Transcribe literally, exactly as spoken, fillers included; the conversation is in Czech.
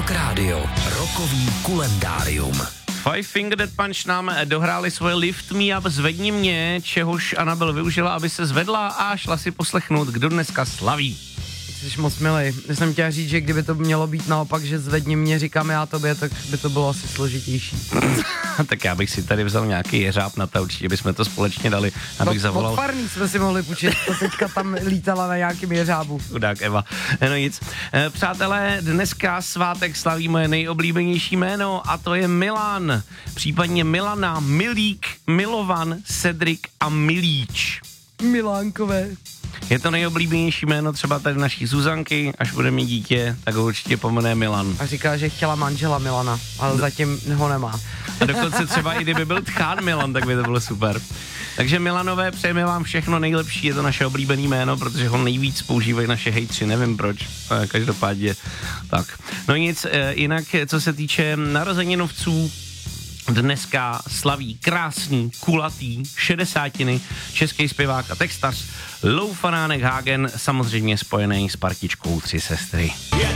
Rock Radio, rokový kulendárium. Five Finger Death Punch nám dohráli svoje Lift Me Up, zvedni mě, čehož Anabel využila, aby se zvedla a šla si poslechnout, kdo dneska slaví. Jsi moc milej. Já jsem chtěl říct, že kdyby to mělo být naopak, že zvedni mě, říkám já tobě, tak by to bylo asi složitější. Tak já bych si tady vzal nějaký jeřáb na to, určitě bychom to společně dali, abych no, zavolal. Od farní jsme si mohli půjčit, to teďka tam lítala na nějakým jeřábu. Chudák Eva. No nic. E, přátelé, dneska svátek slaví moje nejoblíbenější jméno a to je Milan. Případně Milana, Milík, Milovan, Cedric a Milíč. Milánkové. Je to nejoblíbenější jméno třeba tady naší Zuzanky, až bude mít dítě, tak ho určitě pomene Milan. A říká, že chtěla manžela Milana, ale zatím ho nemá. A dokonce třeba i kdyby byl tchán Milan, tak by to bylo super. Takže Milanové, přejeme vám všechno nejlepší, je to naše oblíbené jméno, protože ho nejvíc používají naše hejtři, nevím proč, každopádně tak. No nic, jinak co se týče narozeninovců, dneska slaví krásný, kulatý, šedesátiny, český zpěvák a textař Lou Fanánek Hagen, samozřejmě spojený s partičkou Tři sestry. Je